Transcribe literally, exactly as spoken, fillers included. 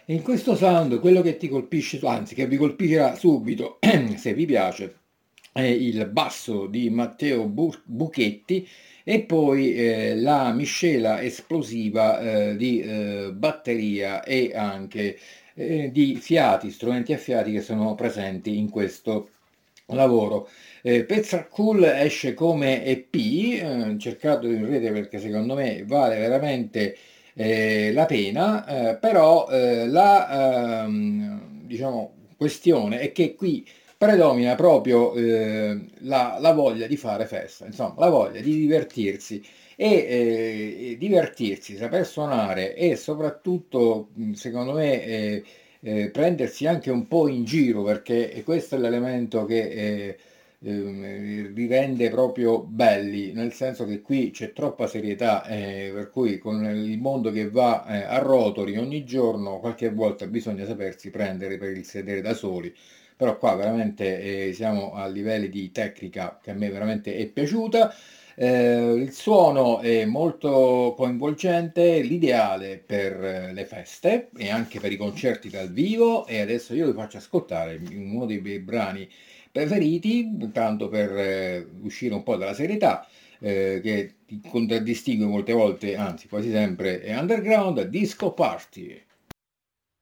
E in questo sound quello che ti colpisce, anzi che vi colpirà subito, se vi piace, è il basso di Matteo Bu- Buchetti e poi eh, la miscela esplosiva eh, di eh, batteria e anche eh, di fiati, strumenti a fiati che sono presenti in questo lavoro. Eh, Pezza Cool esce come E P, eh, cercato in rete perché secondo me vale veramente eh, la pena, eh, però eh, la ehm, diciamo, questione è che qui predomina proprio eh, la, la voglia di fare festa, insomma, la voglia di divertirsi e eh, divertirsi, saper suonare e soprattutto, mh, secondo me, eh, eh, prendersi anche un po' in giro, perché questo è l'elemento che eh, ehm, li rende proprio belli, nel senso che qui c'è troppa serietà, eh, per cui con il mondo che va eh, a rotoli ogni giorno, qualche volta bisogna sapersi prendere per il sedere da soli. Però qua veramente eh, siamo a livelli di tecnica che a me veramente è piaciuta. Eh, il suono è molto coinvolgente, l'ideale per eh, le feste e anche per i concerti dal vivo. E adesso io vi faccio ascoltare uno dei miei brani preferiti, tanto per eh, uscire un po' dalla serietà, eh, che ti contraddistingue molte volte, anzi quasi sempre, è Underground Disco Party.